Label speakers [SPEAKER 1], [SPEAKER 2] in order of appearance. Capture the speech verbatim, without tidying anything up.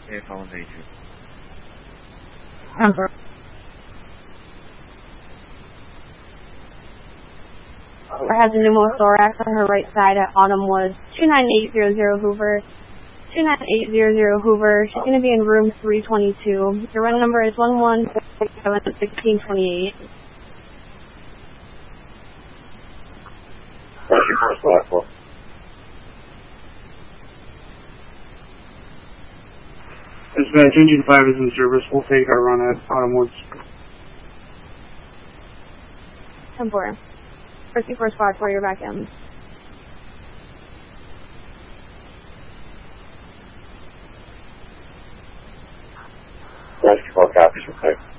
[SPEAKER 1] A F one eighty-two.
[SPEAKER 2] Number. Has a pneumothorax on her right side at Autumn Woods, two nine eight zero zero Hoover. two nine eight zero zero Hoover. She's going to be in room three twenty-two. Your run number is one one four seven one six two eight.
[SPEAKER 3] What's your first last one?
[SPEAKER 4] Dispatch, engine five is in service. We'll take our run at Autumn Woods.
[SPEAKER 2] ten four. First four squad for your back end.
[SPEAKER 3] Rescue four copies, okay.